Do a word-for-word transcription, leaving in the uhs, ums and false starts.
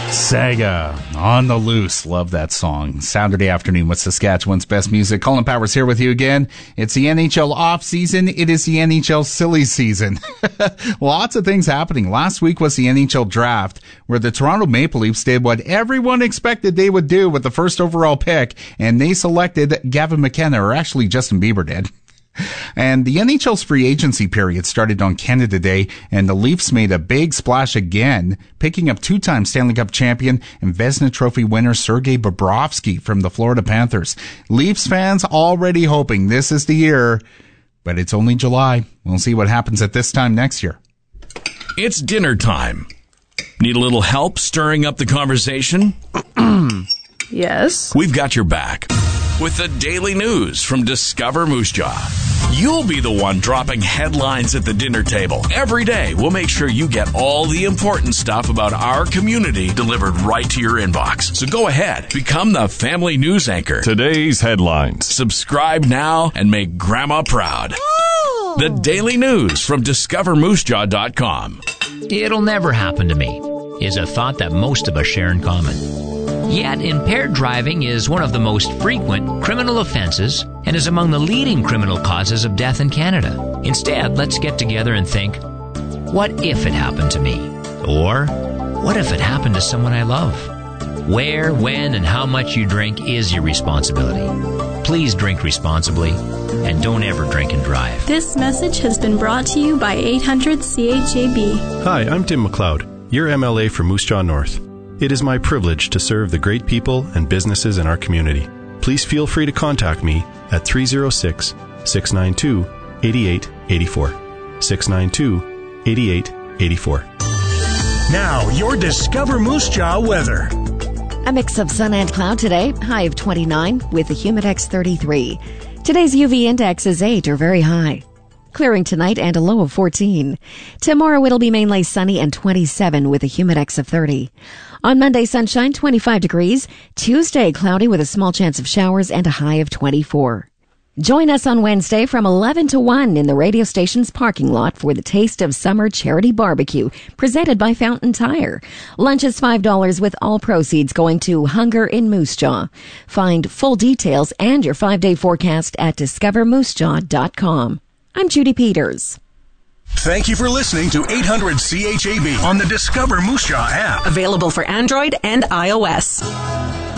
Saga, On the Loose. Love that song. Saturday afternoon with Saskatchewan's best music. Colin Powers here with you again. It's the N H L off season. It is the N H L silly season. Lots of things happening. Last week was the N H L draft, where the Toronto Maple Leafs did what everyone expected they would do with the first overall pick, and they selected Gavin McKenna, or actually Justin Bieber did. And the N H L's free agency period started on Canada Day, and the Leafs made a big splash again, picking up two-time Stanley Cup champion and Vezina Trophy winner Sergei Bobrovsky from the Florida Panthers. Leafs fans already hoping this is the year, but it's only July. We'll see what happens at this time next year. It's dinner time. Need a little help stirring up the conversation? Yes. We've got your back with the daily news from Discover Moose Jaw. You'll be the one dropping headlines at the dinner table. Every day, we'll make sure you get all the important stuff about our community delivered right to your inbox. So go ahead, become the family news anchor. Today's headlines. Subscribe now and make Grandma proud. Oh. The daily news from discover moose jaw dot com. It'll never happen to me is a thought that most of us share in common. Yet, impaired driving is one of the most frequent criminal offenses and is among the leading criminal causes of death in Canada. Instead, let's get together and think, what if it happened to me? Or, what if it happened to someone I love? Where, when, and how much you drink is your responsibility. Please drink responsibly and don't ever drink and drive. This message has been brought to you by eight hundred C H A B. Hi, I'm Tim McLeod, your M L A for Moose Jaw North. It is my privilege to serve the great people and businesses in our community. Please feel free to contact me at three oh six, six nine two, eight eight eight four. six nine two, eight eight eight four. Now, your Discover Moose Jaw weather. A mix of sun and cloud today, high of twenty-nine with a humidex thirty-three. Today's U V index is eight or very high. Clearing tonight and a low of fourteen. Tomorrow it'll be mainly sunny and twenty-seven with a humidex of thirty. On Monday, sunshine, twenty-five degrees. Tuesday, cloudy with a small chance of showers and a high of twenty-four. Join us on Wednesday from eleven to one in the radio station's parking lot for the Taste of Summer Charity Barbecue, presented by Fountain Tire. Lunch is five dollars with all proceeds going to Hunger in Moose Jaw. Find full details and your five-day forecast at discover moose jaw dot com. I'm Judy Peters. Thank you for listening to eight hundred C H A B on the Discover Moose Jaw app. Available for Android and iOS.